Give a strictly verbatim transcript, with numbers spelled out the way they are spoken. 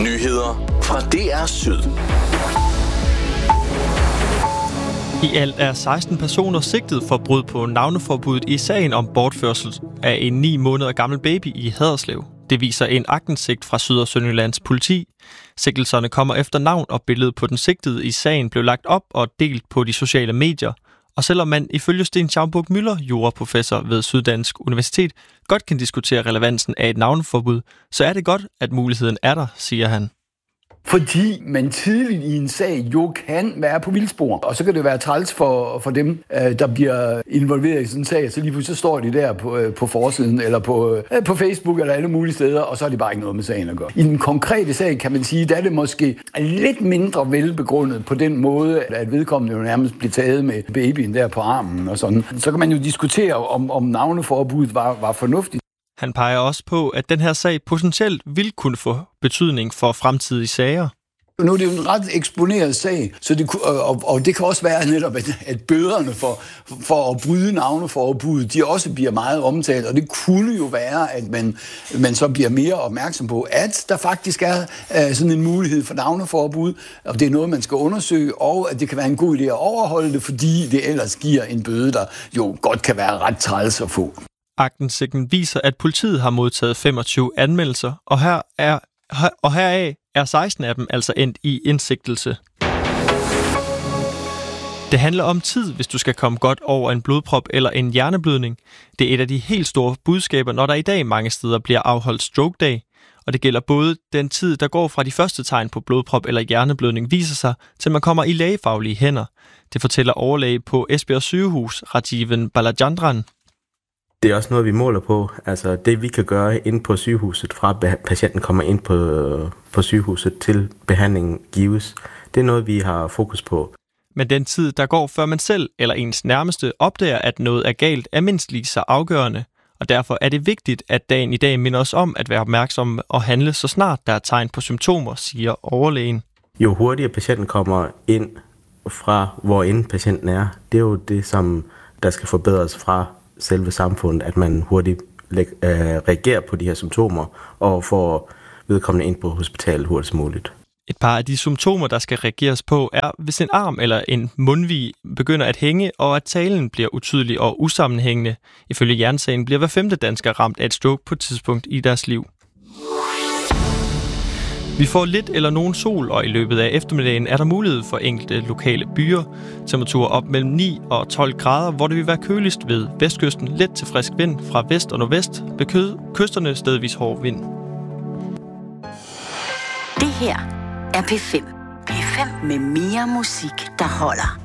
Nyheder fra D R Syd. I alt er seksten personer sigtet for brud på navneforbuddet i sagen om bortførsel af en ni måneder gammel baby i Haderslev. Det viser en aktindsigt fra Syd- og Sønderjyllands politi. Sigtelserne kommer efter navn, og billedet på den sigtede i sagen blev lagt op og delt på de sociale medier. Og selvom man ifølge Sten Schaumburg Müller, juraprofessor ved Syddansk Universitet, godt kan diskutere relevansen af et navneforbud, så er det godt, at muligheden er der, siger han. Fordi man tidligt i en sag jo kan være på vildspor. Og så kan det være træls for, for dem, der bliver involveret i sådan en sag. Så lige pludselig så står de der på, på forsiden, eller på, på Facebook, eller alle mulige steder, og så er det bare ikke noget med sagen at gøre. I den konkrete sag kan man sige, der er det måske lidt mindre velbegrundet på den måde, at vedkommende jo nærmest bliver taget med babyen der på armen og sådan. Så kan man jo diskutere, om, om navneforbuddet var, var fornuftigt. Han peger også på, at den her sag potentielt vil kunne få betydning for fremtidige sager. Nu er det jo en ret eksponeret sag, så det, og, og det kan også være netop, at, at bøderne for, for at bryde navneforbuddet, de også bliver meget omtalt, og det kunne jo være, at man, man så bliver mere opmærksom på, at der faktisk er uh, sådan en mulighed for navneforbud, og det er noget, man skal undersøge, og at det kan være en god idé at overholde det, fordi det ellers giver en bøde, der jo godt kan være ret træls at få. Aktindsigten viser, at politiet har modtaget femogtyve anmeldelser, og, her er, og heraf er seksten af dem altså endt i indsigtelse. Det handler om tid, hvis du skal komme godt over en blodprop eller en hjerneblødning. Det er et af de helt store budskaber, når der i dag mange steder bliver afholdt stroke day. Og det gælder både den tid, der går fra de første tegn på blodprop eller hjerneblødning viser sig, til man kommer i lægefaglige hænder. Det fortæller overlæge på Esbjerg Sygehus, Rajiven Balajandran. Det er også noget, vi måler på. Altså det, vi kan gøre inde på sygehuset, fra patienten kommer ind på, på sygehuset til behandlingen gives, det er noget, vi har fokus på. Men den tid, der går, før man selv eller ens nærmeste opdager, at noget er galt, er mindst lige så afgørende. Og derfor er det vigtigt, at dagen i dag minder os om at være opmærksomme og handle, så snart der er tegn på symptomer, siger overlægen. Jo hurtigere patienten kommer ind fra, hvor end patienten er, det er jo det, som der skal forbedres fra selve samfundet, at man hurtigt reagerer på de her symptomer og får vedkommende ind på hospitalet hurtigst muligt. Et par af de symptomer, der skal reageres på, er, hvis en arm eller en mundvig begynder at hænge, og at talen bliver utydelig og usammenhængende. Ifølge Hjernesagen bliver hver femte dansker ramt af et stroke på et tidspunkt i deres liv. Vi får lidt eller nogen sol, og i løbet af eftermiddagen er der mulighed for enkelte lokale byer. Temperaturer op mellem ni og tolv grader, hvor det vil være køligst ved vestkysten. Let til frisk vind fra vest og nordvest. Ved kysterne stedvis hård vind. Det her er P fem. P fem med mere musik, der holder.